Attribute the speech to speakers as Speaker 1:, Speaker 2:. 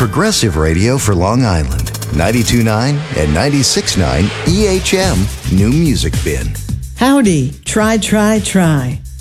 Speaker 1: Progressive radio for Long Island. 92.9 and 96.9 EHM New Music Bin.
Speaker 2: Howdy, try, try, try.